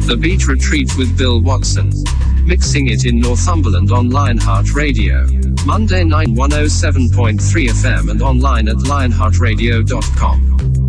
The Beat Retreat with Bill Watson. Mixing it in Northumberland on Lionheart Radio. Monday night 107.3 FM and online at lionheartradio.com.